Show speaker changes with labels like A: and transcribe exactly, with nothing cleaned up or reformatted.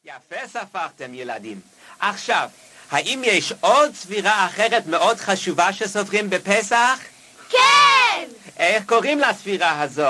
A: יפה ספרתם ילדים. עכשיו, האם יש עוד ספירה אחרת מאוד חשובה שסופרים בפסח?
B: כן!
A: איך קוראים לספירה הזאת?